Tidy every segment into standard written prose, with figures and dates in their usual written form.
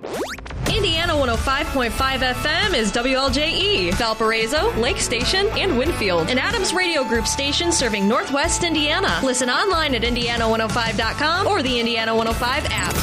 Indiana 105.5 FM is WLJE, Valparaiso, Lake Station, and Winfield, an Adams Radio Group station serving Northwest Indiana. Listen online at indiana105.com or the Indiana 105 app.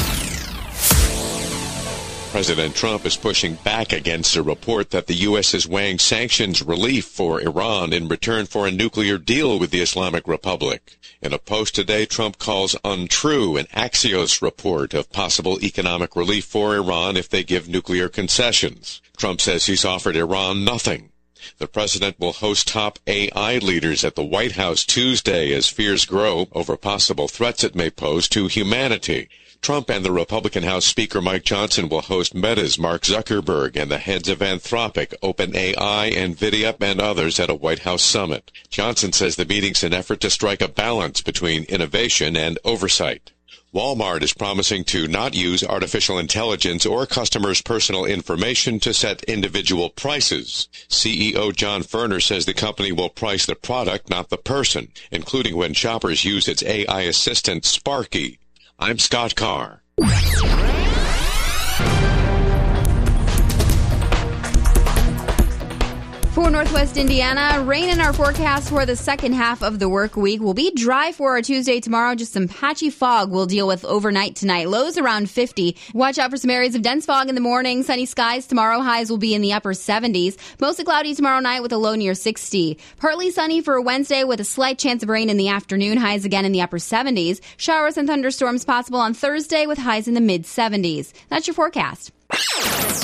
President Trump is pushing back against a report that the U.S. is weighing sanctions relief for Iran in return for a nuclear deal with the Islamic Republic. In a post today, Trump calls untrue an Axios report of possible economic relief for Iran if they give nuclear concessions. Trump says he's offered Iran nothing. The president will host top AI leaders at the White House Tuesday as fears grow over possible threats it may pose to humanity. Trump and the Republican House Speaker Mike Johnson will host Meta's Mark Zuckerberg and the heads of Anthropic, OpenAI, NVIDIA, and others at a White House summit. Johnson says the meeting's an effort to strike a balance between innovation and oversight. Walmart is promising to not use artificial intelligence or customers' personal information to set individual prices. CEO John Furner says the company will price the product, not the person, including when shoppers use its AI assistant, Sparky. I'm Scott Carr. For Northwest Indiana, rain in our forecast for the second half of the work week. Will be dry for our Tuesday tomorrow. Just some patchy fog we'll deal with overnight tonight. Lows around 50. Watch out for some areas of dense fog in the morning. Sunny skies tomorrow. Highs will be in the upper 70s. Mostly cloudy tomorrow night with a low near 60. Partly sunny for Wednesday with a slight chance of rain in the afternoon. Highs again in the upper 70s. Showers and thunderstorms possible on Thursday with highs in the mid 70s. That's your forecast.